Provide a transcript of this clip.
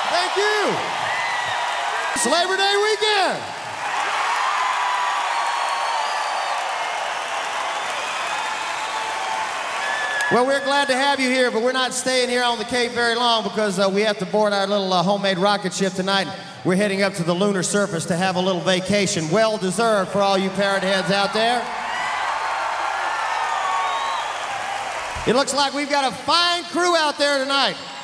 Thank you. It's Labor Day weekend. Well, we're glad to have you here, but we're not staying here on the Cape very long because we have to board our little homemade rocket ship tonight. We're heading up to the lunar surface to have a little vacation. Well deserved for all you parrot heads out there. It looks like we've got a fine crew out there tonight.